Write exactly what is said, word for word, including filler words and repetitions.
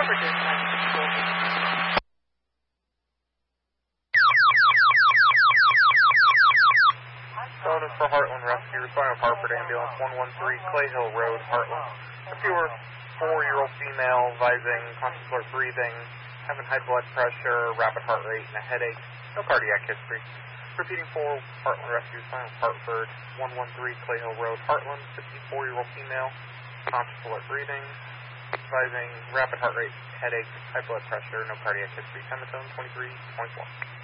Phone is for Heartland Rescue. Responding to Hartford Ambulance, one one three Clay Hill Road, Heartland. A fewer four-year-old female advising conscious alert breathing, having high blood pressure, rapid heart rate, and a headache. No cardiac history. Repeating for Heartland Rescue. Responding to Hartford, one one three Clay Hill Road, Heartland. fifty-four-year-old female, conscious alert breathing, advising rapid heart rate, headache, high blood pressure, no cardiac history. Time of tone twenty-three twenty-four.